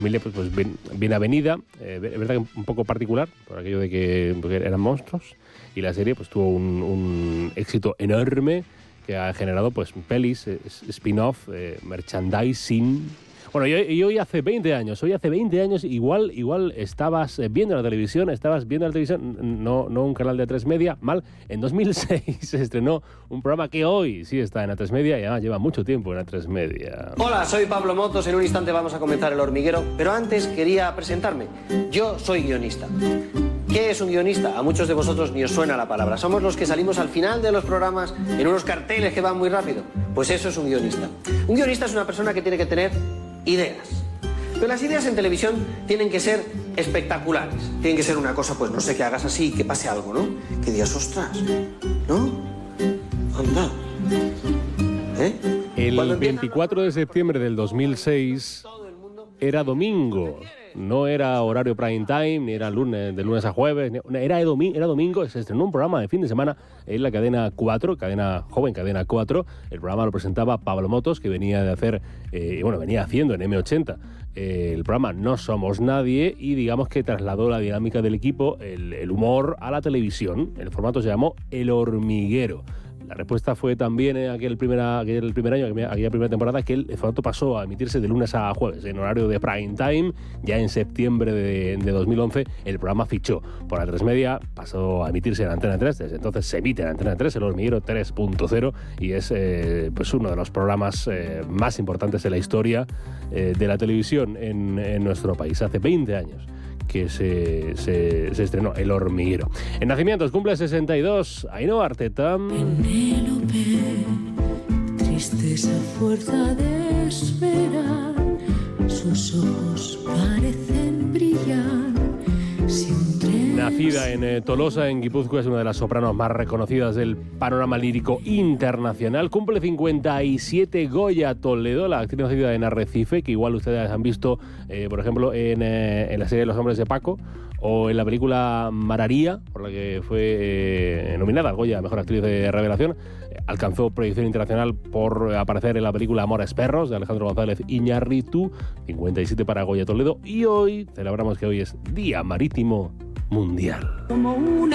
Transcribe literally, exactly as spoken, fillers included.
familia pues, pues bien, bien avenida, eh, es verdad que un poco particular, por aquello de que porque eran monstruos, y la serie pues tuvo un, un éxito enorme que ha generado pues pelis, spin-off, eh, merchandising. Bueno, y, y hoy hace veinte años, hoy hace veinte años igual igual estabas viendo la televisión, estabas viendo la televisión, no, no un canal de A tres Media, mal, en dos mil seis se estrenó un programa que hoy sí está en A tres Media y además lleva mucho tiempo en A tres Media. Hola, soy Pablo Motos, en un instante vamos a comenzar El Hormiguero, pero antes quería presentarme. Yo soy guionista. ¿Qué es un guionista? A muchos de vosotros ni os suena la palabra. Somos los que salimos al final de los programas en unos carteles que van muy rápido. Pues eso es un guionista. Un guionista es una persona que tiene que tener ideas. Pero las ideas en televisión tienen que ser espectaculares. Tienen que ser una cosa, pues no sé, que hagas así y que pase algo, ¿no? Que digas, ostras, ¿no? Anda. ¿Eh? El veinticuatro de septiembre del dos mil seis era domingo. No era horario prime time, ni era lunes, de lunes a jueves, era, domi- era domingo, se estrenó un programa de fin de semana en la cadena cuatro, cadena joven, cadena cuatro. El programa lo presentaba Pablo Motos, que venía de hacer, eh, bueno, venía haciendo en eme ochenta eh, el programa No Somos Nadie, y digamos que trasladó la dinámica del equipo, el, el humor, a la televisión. El formato se llamó El Hormiguero. La respuesta fue también en aquel, primera, aquel primer año, aquella primera temporada, que el formato pasó a emitirse de lunes a jueves, en horario de prime time. Ya en septiembre de, de dos mil once el programa fichó por A tres Media, pasó a emitirse en Antena tres, desde entonces se emite en Antena tres, El Hormiguero tres punto cero, y es eh, pues uno de los programas eh, más importantes de la historia eh, de la televisión en, en nuestro país. Hace veinte años que se, se, se estrenó El Hormiguero. En nacimientos cumple sesenta y dos Ainhoa Arteta. Penélope, tristeza, fuerza de esperar, sus ojos parecen brillar. Nacida en eh, Tolosa, en Guipúzcoa, es una de las sopranos más reconocidas del panorama lírico internacional. Cumple cincuenta y siete Goya Toledo, la actriz nacida en Arrecife, que igual ustedes han visto, eh, por ejemplo, en, eh, en la serie Los Hombres de Paco, o en la película Mararía, por la que fue eh, nominada al Goya Mejor Actriz de Revelación. Eh, alcanzó proyección internacional por aparecer en la película Amores Perros, de Alejandro González Iñárritu. cincuenta y siete para Goya Toledo. Y hoy celebramos que hoy es Día Marítimo Mundial. Como una